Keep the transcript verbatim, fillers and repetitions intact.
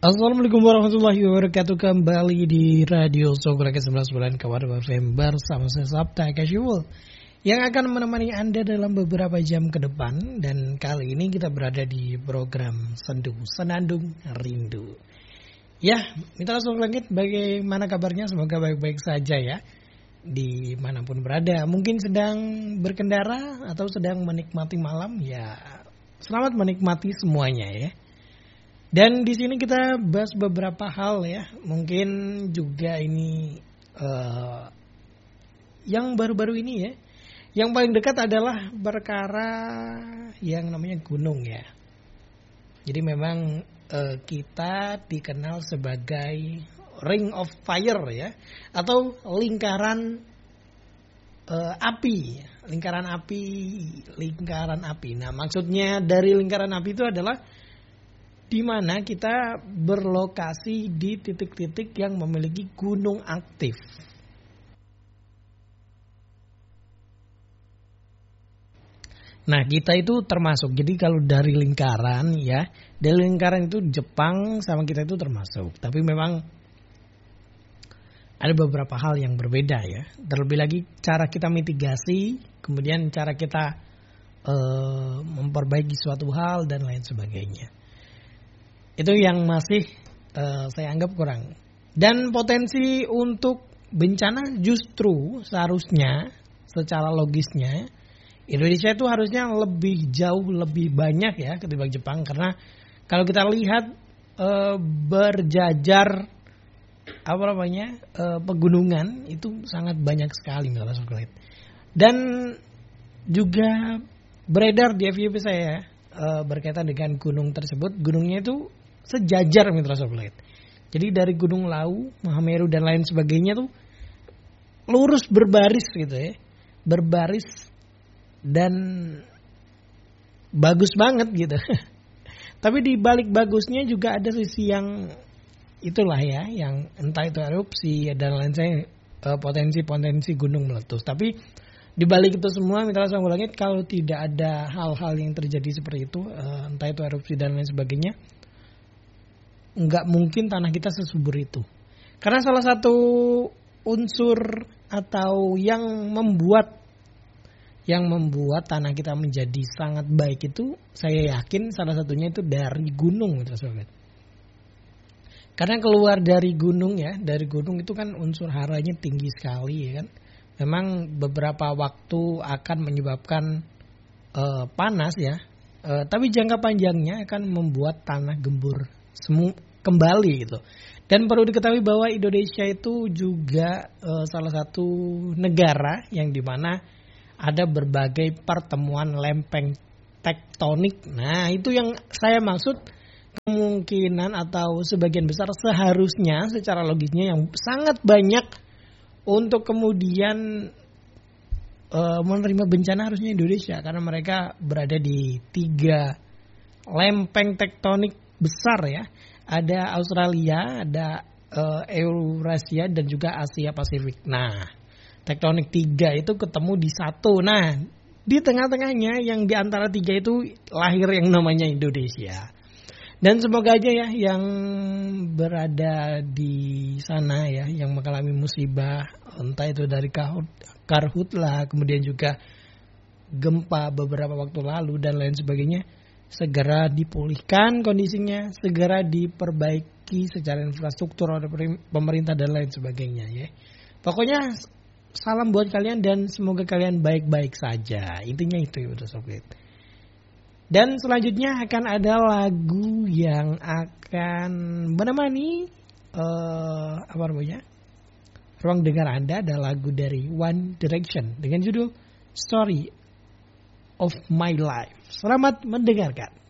Assalamualaikum warahmatullahi wabarakatuh. Kembali di Radio Sokrake sembilan puluh sembilan Kabar F M bersama saya Sabta Casual yang akan menemani Anda dalam beberapa jam ke depan. Dan kali ini kita berada di program Sendu Senandung Rindu. Ya, mitra Sokrake, bagaimana kabarnya? Semoga baik-baik saja ya, dimanapun berada. Mungkin sedang berkendara atau sedang menikmati malam, ya selamat menikmati semuanya ya. Dan di sini kita bahas beberapa hal ya, mungkin juga ini uh, yang baru-baru ini ya, yang paling dekat adalah perkara yang namanya gunung ya. Jadi memang uh, kita dikenal sebagai Ring of Fire ya, atau lingkaran uh, api, lingkaran api, lingkaran api. Nah, maksudnya dari lingkaran api itu adalah di mana kita berlokasi di titik-titik yang memiliki gunung aktif. Nah, kita itu termasuk. Jadi kalau dari lingkaran ya, dari lingkaran itu Jepang sama kita itu termasuk. Tapi memang ada beberapa hal yang berbeda ya. Terlebih lagi cara kita mitigasi, kemudian cara kita uh, memperbaiki suatu hal dan lain sebagainya. Itu yang masih uh, saya anggap kurang. Dan potensi untuk bencana justru seharusnya secara logisnya Indonesia itu harusnya lebih jauh lebih banyak ya ketimbang Jepang. Karena kalau kita lihat uh, berjajar apa namanya uh, pegunungan itu sangat banyak sekali Mitra Sokrate. Dan juga beredar di F Y P saya uh, berkaitan dengan gunung tersebut. Gunungnya itu sejajar Mitra Sokrate. Jadi dari Gunung Lawu, Mahameru dan lain sebagainya tuh lurus berbaris gitu ya. Berbaris dan bagus banget gitu. Tapi di balik bagusnya juga ada sisi yang itulah ya, yang entah itu erupsi dan lain sebagainya, potensi-potensi gunung meletus. Tapi di balik itu semua Mitra Sokrate, kalau tidak ada hal-hal yang terjadi seperti itu, entah itu erupsi dan lain sebagainya, nggak mungkin tanah kita sesubur itu. Karena salah satu unsur atau yang membuat yang membuat tanah kita menjadi sangat baik itu, saya yakin salah satunya itu dari gunung, Mitra Sokrate. Karena keluar dari gunung ya, dari gunung itu kan unsur haranya tinggi sekali ya kan. Memang beberapa waktu akan menyebabkan uh, panas ya, uh, tapi jangka panjangnya akan membuat tanah gembur semu kembali gitu. Dan perlu diketahui bahwa Indonesia itu juga e, salah satu negara yang dimana ada berbagai pertemuan lempeng tektonik. Nah, itu yang saya maksud, kemungkinan atau sebagian besar seharusnya secara logisnya yang sangat banyak untuk kemudian e, menerima bencana harusnya Indonesia, karena mereka berada di tiga lempeng tektonik besar ya. Ada Australia, ada uh, Eurasia dan juga Asia Pasifik. Nah, tektonik tiga itu ketemu di satu. Nah, di tengah-tengahnya yang di antara tiga itu lahir yang namanya Indonesia. Dan semoga aja ya yang berada di sana ya, yang mengalami musibah, entah itu dari karhutlah, kemudian juga gempa beberapa waktu lalu dan lain sebagainya, segera dipulihkan kondisinya, segera diperbaiki secara infrastruktur oleh pemerintah dan lain sebagainya ya. Pokoknya salam buat kalian dan semoga kalian baik-baik saja. Intinya itu ya Mitra Sokrate. Dan selanjutnya akan ada lagu yang akan menemani uh, apa namanya? ruang dengar Anda, ada lagu dari One Direction dengan judul Story of My Life. Selamat mendengarkan.